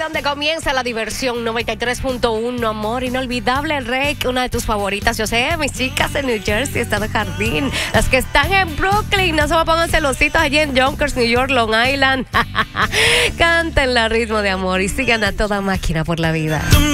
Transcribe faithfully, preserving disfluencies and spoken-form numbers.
donde comienza la diversión. Noventa y tres punto uno, amor inolvidable, Rey, una de tus favoritas. Yo sé, mis chicas en New Jersey, Estado Jardín, las que están en Brooklyn, no se me pongan celositos allí en Yonkers, New York, Long Island. Canten el ritmo de amor y sigan a toda máquina por la vida.